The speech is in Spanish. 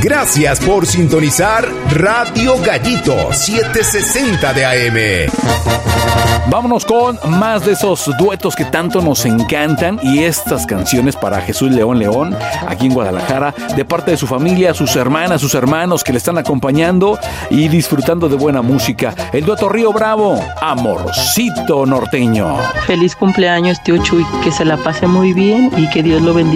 Gracias por sintonizar Radio Gallito 760 de AM. Vámonos con más de esos duetos que tanto nos encantan y estas canciones para Jesús León León, aquí en Guadalajara, de parte de su familia, sus hermanas, sus hermanos que le están acompañando y disfrutando de buena música. El dueto Río Bravo, Amorcito Norteño. Feliz cumpleaños, tío Chuy, que se la pase muy bien y que Dios lo bendiga.